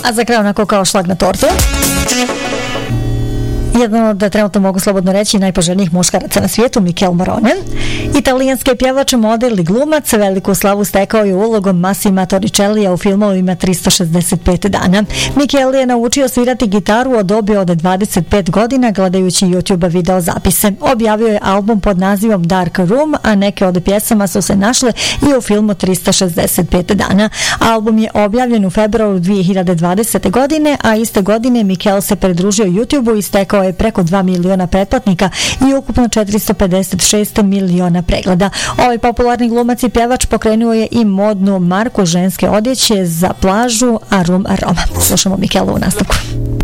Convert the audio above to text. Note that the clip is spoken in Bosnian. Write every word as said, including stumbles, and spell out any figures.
A za kraj onako kao šlag na tortu, jedan od, da trenutno mogu slobodno reći, najpoželjnijih muškaraca na svijetu, Michele Morone. Italijanski pjevač, model i glumac, veliku slavu stekao je ulogom Massima Torricellia u filmovima tristo šezdeset pet dana. Michele je naučio svirati gitaru od dobi od dvadeset pet godina gledajući YouTube video zapise. Objavio je album pod nazivom Dark Room, a neke od pjesama su se našle i u filmu tristo šezdeset pet dana. Album je objavljen u februaru dvije hiljade dvadesete. godine, a iste godine Michele se pridružio YouTube-u i stekao je preko dva miliona pretplatnika i ukupno četiristo pedeset šest miliona pregleda. Ovaj popularni glumac i pjevač pokrenuo je i modnu marku ženske odjeće za plažu Arum Aroma. Slušamo Michele u nastavku.